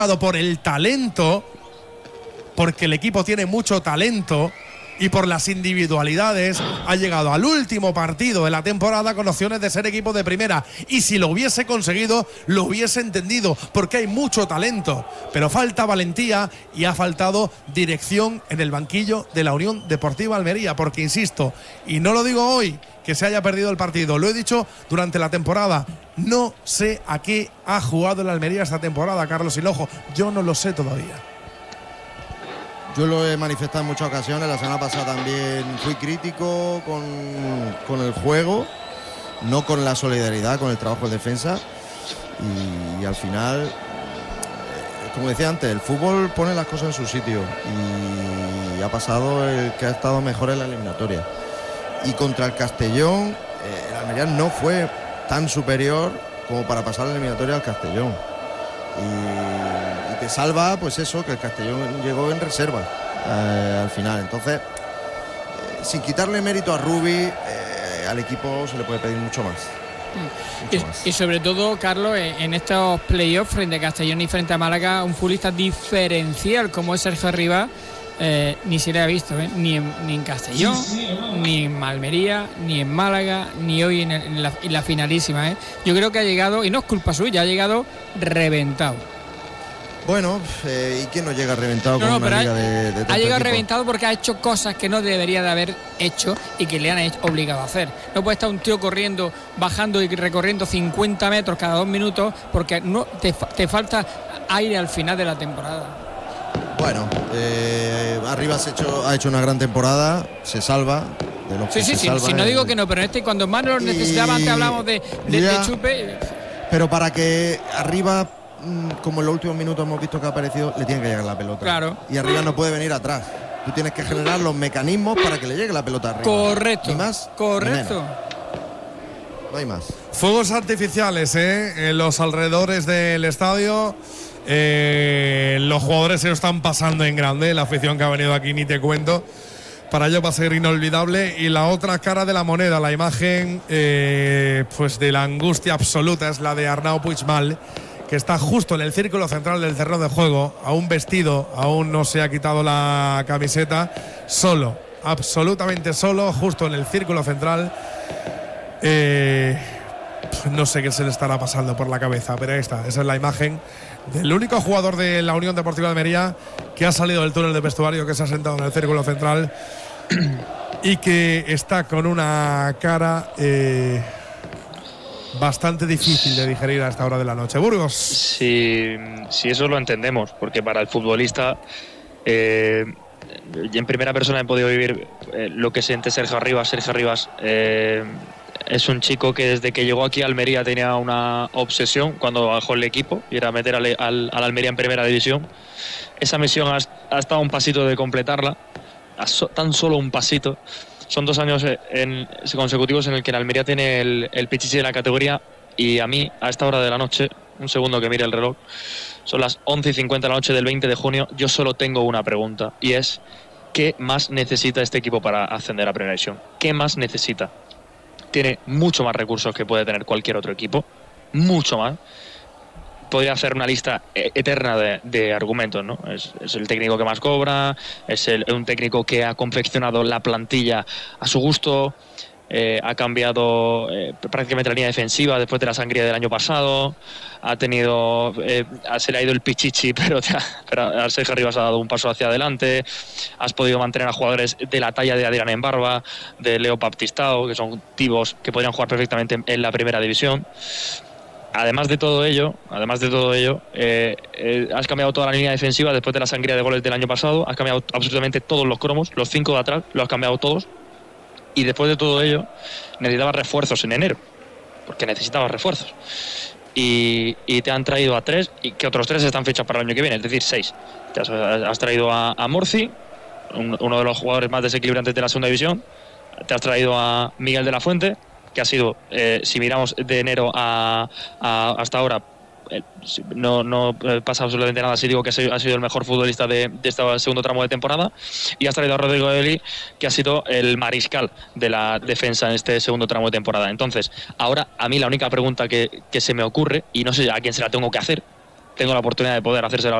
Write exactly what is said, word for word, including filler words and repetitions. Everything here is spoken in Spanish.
por el talento, porque el equipo tiene mucho talento y por las individualidades, ha llegado al último partido de la temporada con opciones de ser equipo de primera. Y si lo hubiese conseguido, lo hubiese entendido, porque hay mucho talento, pero falta valentía y ha faltado dirección en el banquillo de la Unión Deportiva Almería, porque insisto, y no lo digo hoy que se haya perdido el partido, lo he dicho durante la temporada, no sé a qué ha jugado el Almería esta temporada, Carlos Hinojo, yo no lo sé todavía. Yo lo he manifestado en muchas ocasiones. La semana pasada también fui crítico con, con el juego, no con la solidaridad, con el trabajo de defensa. Y, y al final, como decía antes, el fútbol pone las cosas en su sitio. Y ha pasado el que ha estado mejor en la eliminatoria. Y contra el Castellón, eh, el Almería no fue tan superior como para pasar la eliminatoria al Castellón. Y, y te salva, pues eso, que el Castellón llegó en reserva eh, al final. Entonces, eh, sin quitarle mérito a Rubi, eh, al equipo se le puede pedir mucho más. Y, y sobre todo, Carlos, en estos playoffs frente a Castellón y frente a Málaga, un futbolista diferencial como es Sergio Rivas, eh, ni se le ha visto, ¿eh? ni, en, ni en Castellón, ni en Almería, ni en Málaga, ni hoy en, el, en, la, en la finalísima. ¿eh? Yo creo que ha llegado, y no es culpa suya, ha llegado reventado. Bueno, eh, ¿y quién no llega reventado no, con no, una liga ha, de, de ha llegado equipo? Reventado porque ha hecho cosas que no debería de haber hecho y que le han hecho, obligado a hacer. No puede estar un tío corriendo, bajando y recorriendo cincuenta metros cada dos minutos porque no te, te falta aire al final de la temporada. Bueno, eh, Arribas ha hecho, ha hecho una gran temporada, se salva. De los sí, que sí, se sí, salva sí, no el... digo que no, pero este cuando más lo necesitaba, antes hablábamos de, de, de chupe. Pero para que Arribas, como en los últimos minutos hemos visto que ha aparecido, le tiene que llegar la pelota. Claro. Y Arribas no puede venir atrás. Tú tienes que generar los mecanismos para que le llegue la pelota arriba. Correcto. Ni más, correcto. No hay más. Fuegos artificiales, ¿eh? En los alrededores del estadio. Eh, los jugadores se lo están pasando en grande. La afición que ha venido aquí, ni te cuento. Para ello va a ser inolvidable. Y la otra cara de la moneda, la imagen eh, pues de la angustia absoluta, es la de Arnau Puigmal, que está justo en el círculo central del terreno de juego, aún vestido, aún no se ha quitado la camiseta, solo, absolutamente solo, justo en el círculo central. Eh, no sé qué se le estará pasando por la cabeza, pero ahí está, esa es la imagen del único jugador de la Unión Deportiva de Almería que ha salido del túnel de vestuario, que se ha sentado en el círculo central y que está con una cara eh, bastante difícil de digerir a esta hora de la noche. Burgos. Sí, sí, eso lo entendemos, porque para el futbolista, eh, en primera persona he podido vivir eh, lo que siente Sergio Arribas. Sergio Arribas eh, es un chico que desde que llegó aquí a Almería tenía una obsesión cuando bajó el equipo, y era meter al, al, al Almería en primera división. Esa misión ha, ha estado a un pasito de completarla, a so, tan solo un pasito. Son dos años en, consecutivos en el que el Almería tiene el, el pichichi de la categoría, y a mí, a esta hora de la noche, un segundo que mire el reloj, son las once y cincuenta de la noche del veinte de junio, yo solo tengo una pregunta, y es: ¿qué más necesita este equipo para ascender a Primera División? ¿Qué más necesita? Tiene mucho más recursos que puede tener cualquier otro equipo, mucho más. Podría hacer una lista eterna de, de argumentos, ¿no? Es, es el técnico que más cobra, es el, un técnico que ha confeccionado la plantilla a su gusto, eh, ha cambiado eh, prácticamente la línea defensiva después de la sangría del año pasado, ha tenido, eh, se le ha ido el pichichi, pero, te ha, pero a Sergio Arribas ha dado un paso hacia adelante, has podido mantener a jugadores de la talla de Adrián Embarba, de Leo Baptistao, que son tipos que podrían jugar perfectamente en, en la primera división. Además de todo ello, además de todo ello, eh, eh, has cambiado toda la línea defensiva después de la sangría de goles del año pasado, has cambiado absolutamente todos los cromos, los cinco de atrás, los has cambiado todos, y después de todo ello necesitabas refuerzos en enero, porque necesitabas refuerzos, y, y te han traído a tres, y que otros tres están fichados para el año que viene, es decir, seis. Te has, has traído a, a Morci, un, uno de los jugadores más desequilibrantes de la segunda división, te has traído a Miguel de la Fuente, que ha sido, eh, si miramos de enero a, a hasta ahora, eh, no, no pasa absolutamente nada si digo que ha sido el mejor futbolista de, de este segundo tramo de temporada, y has traído a Rodrigo Eli, que ha sido el mariscal de la defensa en este segundo tramo de temporada. Entonces, ahora a mí la única pregunta que, que se me ocurre, y no sé a quién se la tengo que hacer, tengo la oportunidad de poder hacérselo